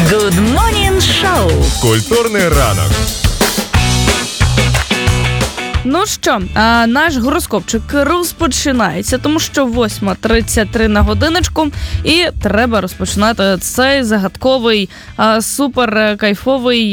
Good Morning Show. Культурний ранок. Ну що, наш гороскопчик розпочинається, тому що 8:33 на годиночку, і треба розпочинати цей загадковий, супер кайфовий,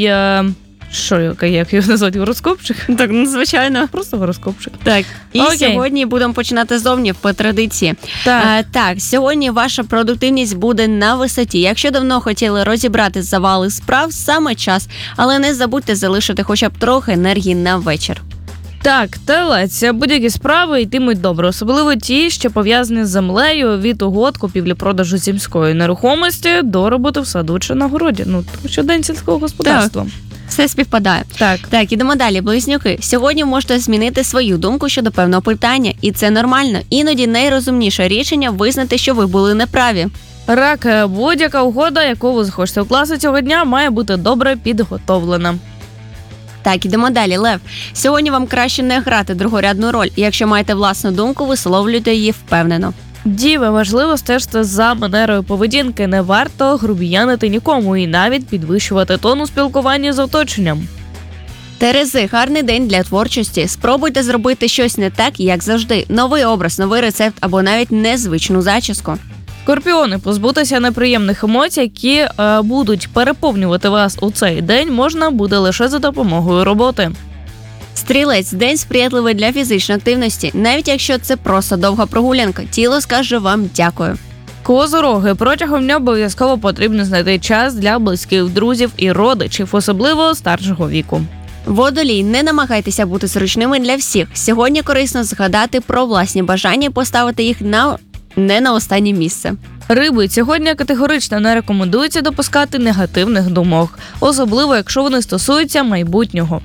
як його назвати, гороскопчик? Так, звичайно. Просто гороскопчик. Так, і Окей. сьогодні будемо починати ззовні по традиції. Так, сьогодні ваша продуктивність буде на висоті. Якщо давно хотіли розібрати завали справ, саме час. Але не забудьте залишити хоча б трохи енергії на вечір. Так, телець, будь-які справи йтимуть добре, особливо ті, що пов'язані з землею, від угод, купівлі-продажу сільської нерухомості до роботи в саду чи на городі. Ну, тому що день сільського господарства. Все співпадає. Так, ідемо далі. Близнюки. Сьогодні можете змінити свою думку щодо певного питання, і це нормально. Іноді найрозумніше рішення визнати, що ви були неправі. Рак, будь-яка угода, яку ви захочете укласти цього дня, має бути добре підготовлена. Так, ідемо далі. Лев. Сьогодні вам краще не грати другорядну роль. І якщо маєте власну думку, висловлюйте її впевнено. Діви, важливо стежити за манерою поведінки. Не варто грубіянити нікому і навіть підвищувати тон у спілкуванні з оточенням. Терези. Гарний день для творчості. Спробуйте зробити щось не так, як завжди. Новий образ, новий рецепт або навіть незвичну зачіску. Скорпіони, позбутися неприємних емоцій, які будуть переповнювати вас у цей день, можна буде лише за допомогою роботи. Стрілець. День сприятливий для фізичної активності. Навіть якщо це просто довга прогулянка, тіло скаже вам дякую. Козороги, протягом дня обов'язково потрібно знайти час для близьких друзів і родичів, особливо старшого віку. Водолій. Не намагайтеся бути зручними для всіх. Сьогодні корисно згадати про власні бажання і поставити їх не на останнє місце. Риби, сьогодні категорично не рекомендується допускати негативних думок, особливо якщо вони стосуються майбутнього.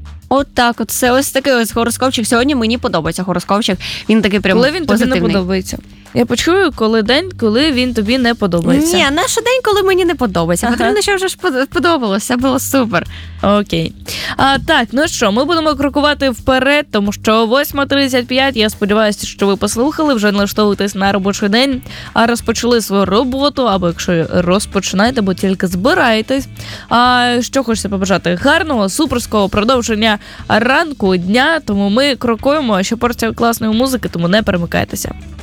От це ось такий ось гороскопчик. Сьогодні мені подобається гороскопчик. Він такий прям коли він позитивний. Тобі не подобається? Я почую, коли він тобі не подобається. Ні, наш день, коли мені не подобається. Потрібно, щоб вже ж подобалося, було супер. Окей. Так, ну що, ми будемо крокувати вперед, тому що 8:35, я сподіваюся, що ви послухали, вже налаштовуєтесь на робочий день, а розпочали свою роботу, або якщо розпочинаєте, бо тільки збираєтесь. Що хочеться побажати? Гарного, суперського продовження ранку, дня, тому ми крокуємо, ще порція класної музики, тому не перемикайтеся.